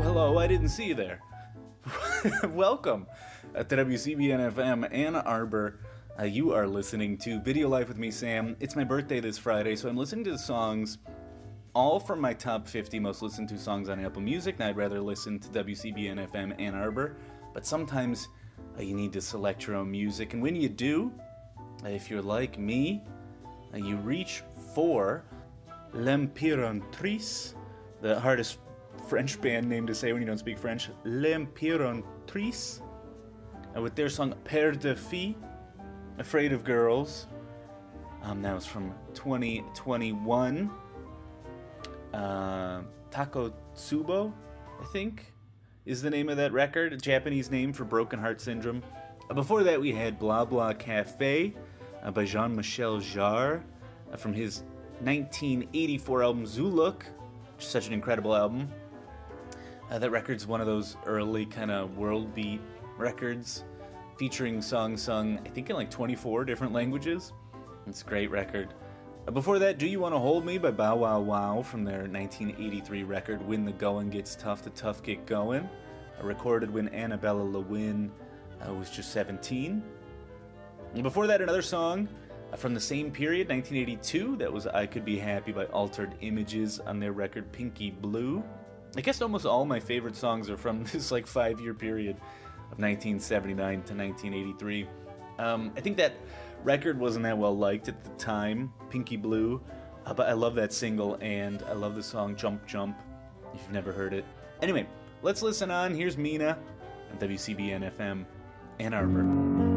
hello, I didn't see you there. Welcome to WCBN FM Ann Arbor. You are listening to Video Life with me, Sam. It's my birthday this Friday, so I'm listening to the songs all from my top 50 most listened to songs on Apple Music, and I'd rather listen to WCBN FM Ann Arbor. But sometimes you need to select your own music, and when you do, if you're like me, you reach for L'Impératrice, the hardest French band name to say when you don't speak French, L'Impératrice, with their song Père de Fille, Afraid of Girls. That was from 2021. Takotsubo, I think, is the name of that record, a Japanese name for broken heart syndrome. Before that, we had Blah Blah Cafe by Jean-Michel Jarre from his 1984 album Zuluk, which is such an incredible album. That record's one of those early kind of world beat records, featuring songs sung, I think, in like 24 different languages. It's a great record. Before that, Do You Want to Hold Me by Bow Wow Wow from their 1983 record When the Going Gets Tough, the Tough Get Going, recorded when Annabella Lewin was just 17. And before that, another song from the same period, 1982, that was I Could Be Happy by Altered Images on their record Pinky Blue. I guess almost all my favorite songs are from this like 5-year period of 1979 to 1983. I think that record wasn't that well liked at the time, Pinky Blue, but I love that single, and I love the song Jump Jump, if you've never heard it. Anyway, let's listen on. Here's Mina on WCBN FM Ann Arbor.